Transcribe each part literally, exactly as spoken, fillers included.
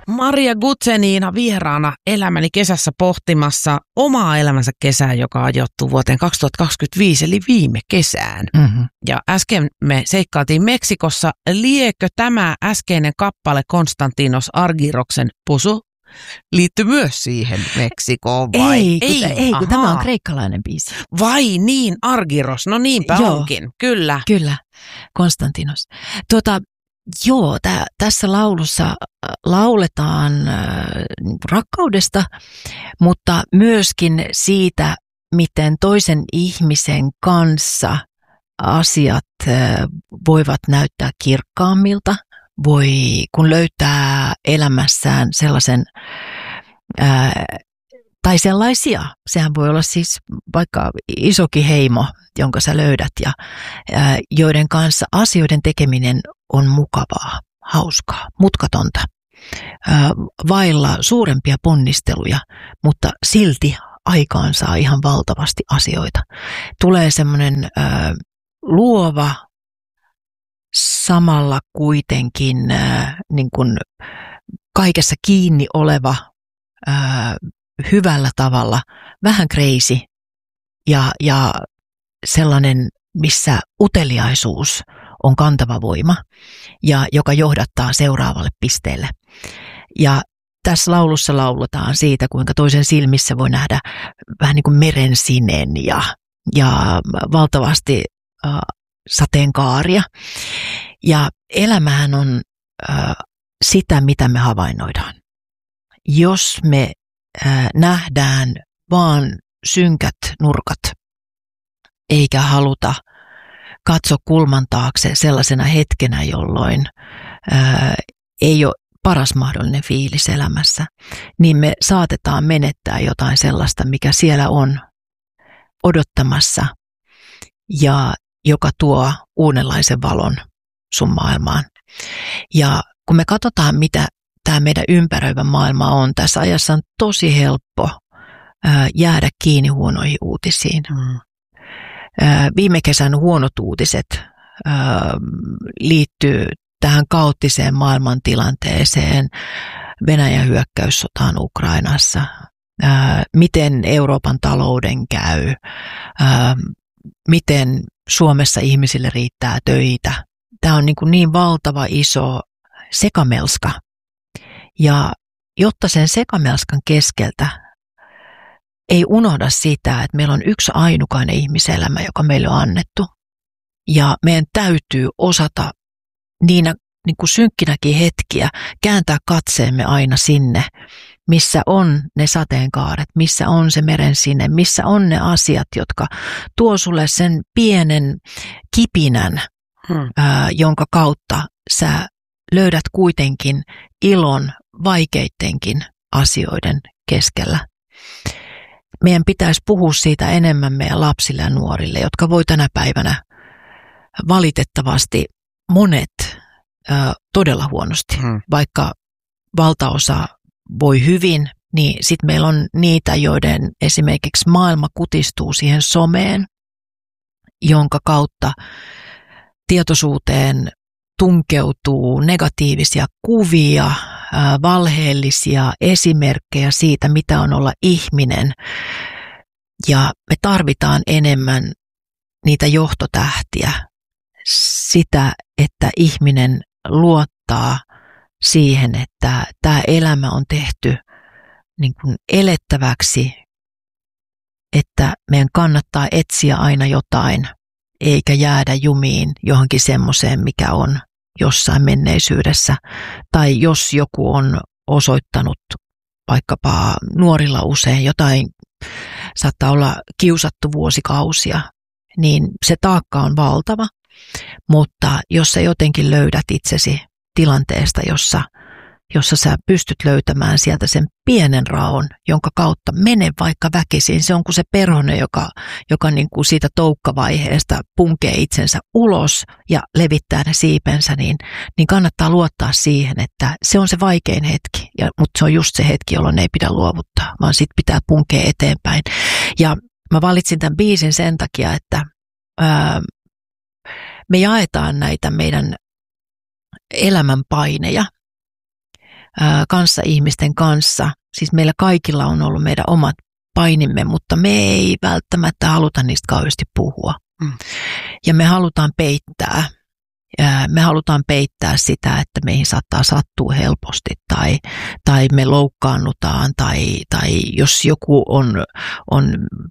Maria Guzenina vieraana elämäni kesässä pohtimassa omaa elämänsä kesää, joka ajoittuu vuoteen kaksituhattakaksikymmentäviisi, eli viime kesään. Mm-hmm. Ja äsken me seikkailtiin Meksikossa. Liekö tämä äskeinen kappale Konstantinos Argyroksen Pusu liittyy myös siihen Meksikoon vai? Ei, ei, kun, ei kun tämä on kreikkalainen biisi. Vai niin, Argyros, no niinpä Joo, onkin, kyllä. Kyllä, Konstantinos. Tuota, joo, tä, tässä laulussa lauletaan äh, rakkaudesta, mutta myöskin siitä, miten toisen ihmisen kanssa asiat äh, voivat näyttää kirkkaammilta. Voi, kun löytää elämässään sellaisen, ää, tai sellaisia, sehän voi olla siis vaikka isokin heimo, jonka sä löydät, ja ää, joiden kanssa asioiden tekeminen on mukavaa, hauskaa, mutkatonta, ää, vailla suurempia ponnisteluja, mutta silti aikaan saa ihan valtavasti asioita. Tulee semmoinen ää, luova, samalla kuitenkin äh, niin kuin kaikessa kiinni oleva, äh, hyvällä tavalla, vähän crazy ja, ja sellainen, missä uteliaisuus on kantava voima ja joka johdattaa seuraavalle pisteelle. Ja tässä laulussa lauletaan siitä, kuinka toisen silmissä voi nähdä vähän niin kuin meren sineen ja, ja valtavasti äh, sateenkaaria. Ja elämähän on äh, sitä, mitä me havainnoidaan. Jos me äh, nähdään vaan synkät nurkat, eikä haluta katsoa kulman taakse sellaisena hetkenä, jolloin äh, ei ole paras mahdollinen fiilis elämässä, niin me saatetaan menettää jotain sellaista, mikä siellä on odottamassa ja joka tuo uudenlaisen valon sun maailmaan. Ja kun me katsotaan, mitä tämä meidän ympäröivä maailma on, tässä ajassa on tosi helppo ää, jäädä kiinni huonoihin uutisiin. Mm. Ää, viime kesän huonot uutiset ää, liittyy tähän kaoottiseen maailmantilanteeseen, Venäjän hyökkäyssotaan Ukrainassa, ää, miten Euroopan talouden käy, ää, miten Suomessa ihmisille riittää töitä. Tämä on niin, kuin niin valtava iso sekamelska. Ja jotta sen sekamelskan keskeltä ei unohda sitä, että meillä on yksi ainukainen ihmiselämä, joka meille on annettu. Ja meidän täytyy osata niinä niin kuin synkkinäkin hetkiä kääntää katseemme aina sinne, missä on ne sateenkaaret, missä on se meren sinne, missä on ne asiat, jotka tuo sulle sen pienen kipinän, hmm. ää, jonka kautta sä löydät kuitenkin ilon vaikeittenkin asioiden keskellä. Meidän pitäisi puhua siitä enemmän meidän lapsille ja nuorille, jotka voi tänä päivänä valitettavasti monet ää, todella huonosti, hmm. vaikka valtaosa voi hyvin, niin sitten meillä on niitä, joiden esimerkiksi maailma kutistuu siihen someen, jonka kautta tietoisuuteen tunkeutuu negatiivisia kuvia, valheellisia esimerkkejä siitä, mitä on olla ihminen. Ja me tarvitaan enemmän niitä johtotähtiä, sitä, että ihminen luottaa siihen, että tämä elämä on tehty niin kuin elettäväksi, että meidän kannattaa etsiä aina jotain, eikä jäädä jumiin johonkin semmoiseen, mikä on jossain menneisyydessä. Tai jos joku on osoittanut vaikkapa nuorilla usein jotain, saattaa olla kiusattu vuosikausia, niin se taakka on valtava. Mutta jos sä jotenkin löydät itsesi tilanteesta, jossa, jossa sä pystyt löytämään sieltä sen pienen raon, jonka kautta mene vaikka väkisin. Se on kuin se perhonen, joka, joka niin kuin siitä toukkavaiheesta punkee itsensä ulos ja levittää ne siipensä, niin, niin kannattaa luottaa siihen, että se on se vaikein hetki. Ja, mutta se on just se hetki, jolloin ei pidä luovuttaa, vaan sit pitää punkea eteenpäin. Ja mä valitsin tämän biisin sen takia, että ää, me jaetaan näitä meidän elämän paineja ää, kanssa ihmisten kanssa. Siis meillä kaikilla on ollut meidän omat painimme, mutta me ei välttämättä haluta niistä kauheasti puhua. Mm. Ja me halutaan peittää. Me halutaan peittää sitä, että meihin saattaa sattua helposti tai, tai me loukkaannutaan tai, tai jos joku on, on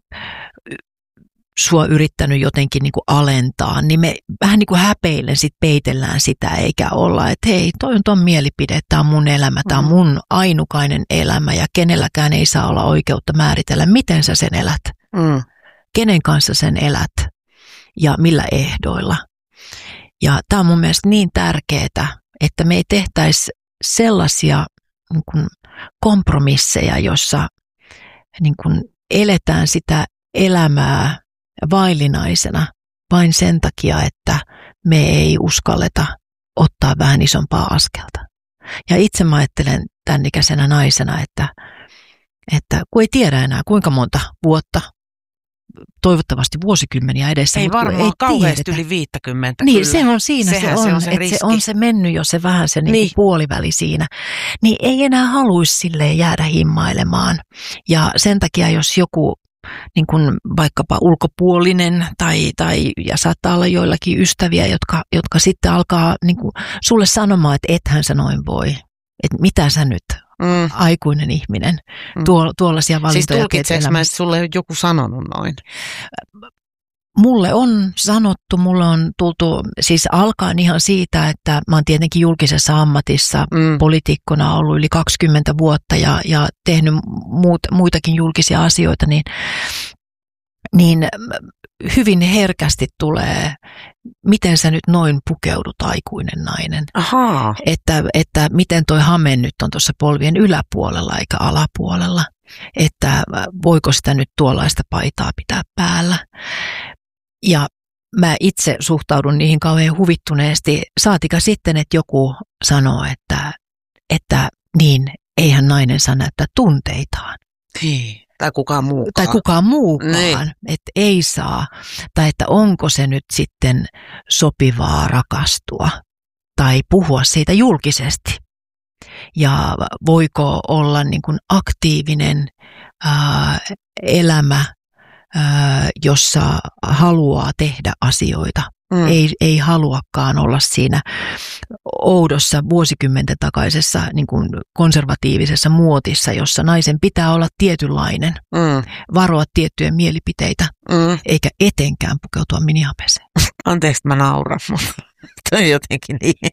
sua yrittänyt jotenkin niin kuin alentaa, niin me vähän niin kuin häpeillen sit peitellään sitä eikä olla, että hei, toi on ton mielipide, tämä on mun elämä, tämä on mun ainukainen elämä ja kenelläkään ei saa olla oikeutta määritellä, miten sä sen elät, mm. kenen kanssa sen elät ja millä ehdoilla. Ja tämä on mun mielestä niin tärkeää, että me ei tehtäisi sellaisia niin kuin kompromisseja, jossa niin kuin eletään sitä elämää vaillinaisena vain sen takia, että me ei uskalleta ottaa vähän isompaa askelta. Ja itse mä ajattelen tämän ikäisenä naisena, että, että kun ei tiedä enää kuinka monta vuotta, toivottavasti vuosikymmeniä edessä. Ei varmaan ei kauheasti tiedetä. Yli viittäkymmentä. Niin, kyllä. se on siinä, Sehän se on, se, on se, se on se mennyt jo se vähän se niin. Niin puoliväli siinä. Niin ei enää haluaisi silleen jäädä himmailemaan. Ja sen takia, jos joku niin kuin vaikkapa ulkopuolinen tai, tai ja saattaa olla joillakin ystäviä, jotka, jotka sitten alkaa niin kuin sulle sanomaan, että ethän sä noin voi. Että mitä sä nyt, mm. aikuinen ihminen, mm. tuo, tuollaisia valintoja. Siis tulkitseeko mä, että sulle joku sanonut noin? Mulle on sanottu, mulle on tultu, siis alkaen ihan siitä, että mä oon tietenkin julkisessa ammatissa mm. poliitikkona ollut yli kaksikymmentä vuotta ja, ja tehnyt muut, muitakin julkisia asioita, niin, niin hyvin herkästi tulee, miten sä nyt noin pukeudut, aikuinen nainen. Ahaa. Että, että miten toi hame nyt on tuossa polvien yläpuolella eikä alapuolella. Että voiko sitä nyt tuollaista paitaa pitää päällä. Ja mä itse suhtaudun niihin kauhean huvittuneesti. Saatika sitten, että joku sanoo, että, että niin, eihän nainen saa näyttää tunteitaan. Hii. Tai kukaan muukaan. Tai kukaan muukaan, niin. Että ei saa. Tai että onko se nyt sitten sopivaa rakastua tai puhua siitä julkisesti. Ja voiko olla niin kuin aktiivinen ää, elämä, ää, jossa haluaa tehdä asioita. Mm. Ei, ei haluakaan olla siinä oudossa vuosikymmenten takaisessa niin kuin konservatiivisessa muotissa, jossa naisen pitää olla tietynlainen, mm. varoa tiettyjä mielipiteitä, mm. eikä etenkään pukeutua minihapeseen. Anteeksi, mä nauran, mutta toi jotenkin niin.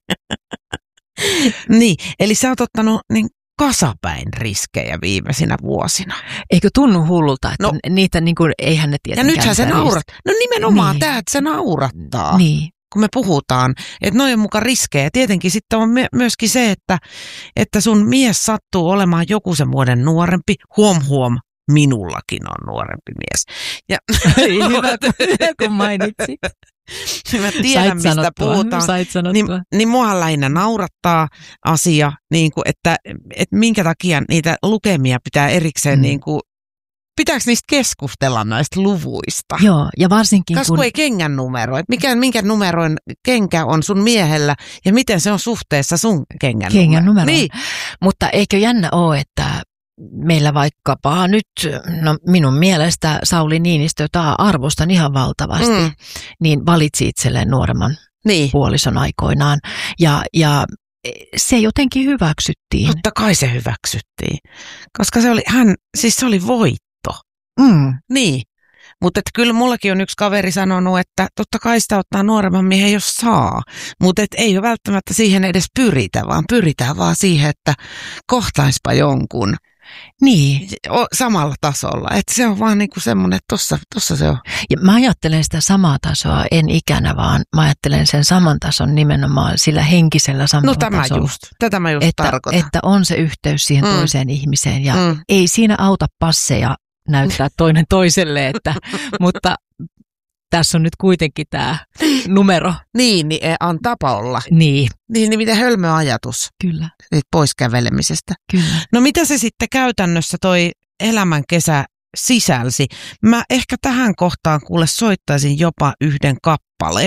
Niin, eli sä oot ottanut niin kasapäin riskejä viimeisinä vuosina. Eikö tunnu hullulta, että no, niitä niin kuin, eihän ne tietenkään. Ja nythän se naurat. No nimenomaan niin. Tämä, että se naurattaa. Niin. Kun me puhutaan, että noin on mukaan riskejä. Tietenkin sitten on myöskin se, että, että sun mies sattuu olemaan joku sen vuoden nuorempi. Huom huom, minullakin on nuorempi mies. Ja hyvä, kun mainitsit. Mä tiedän, Sait mistä sanottua. puhutaan. Niin, niin muahan lähinnä naurattaa asia, niin kuin, että, että minkä takia niitä lukemia pitää erikseen, mm. niin kuin, pitääkö niistä keskustella näistä luvuista? Joo, ja varsinkin Kas kun... kun ei kengän numero, että mikä, minkä numeroin kenkä on sun miehellä ja miten se on suhteessa sun kengän, kengän numeroon. Niin. Mutta eikö jännä ole, että meillä vaikkapa nyt, no minun mielestä Sauli Niinistö, jota arvostan ihan valtavasti, mm. niin valitsi itselleen nuoremman niin. puolison aikoinaan. Ja, ja se jotenkin hyväksyttiin. Totta kai se hyväksyttiin, koska se oli, hän, siis se oli voitto. Mm. Niin, mutta kyllä mullakin on yksi kaveri sanonut, että totta kai sitä ottaa nuoremman miehen, jos saa. Mutta ei ole välttämättä siihen edes pyritä, vaan pyritään vaan siihen, että kohtaispa jonkun. Niin. Samalla tasolla. Että se on vaan niinku semmoinen, että tossa, tossa se on. Ja mä ajattelen sitä samaa tasoa, en ikänä, vaan mä ajattelen sen saman tason nimenomaan sillä henkisellä samalla no, tämä tasolla. Just, tätä mä just että, tarkoitan. Että on se yhteys siihen mm. toiseen ihmiseen ja mm. ei siinä auta passeja näyttää toinen toiselle, että, mutta tässä on nyt kuitenkin tämä numero. Niin, niin on tapa olla. Niin. Niin, niin miten hölmö ajatus. Kyllä. Pois kävelemisestä. Kyllä. No mitä se sitten käytännössä toi elämän kesä sisälsi? Mä ehkä tähän kohtaan kuule soittaisin jopa yhden kappaleen.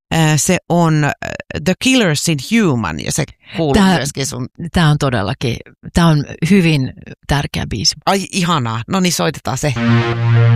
Se on The Killers in Human ja se kuuluu tää, myöskin sun. Tämä on todellakin, tämä on hyvin tärkeä biisi. Ai ihanaa, no niin soitetaan se.